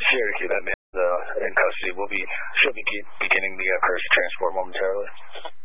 Cherokee, that man is in custody. She'll be beginning the first transport momentarily.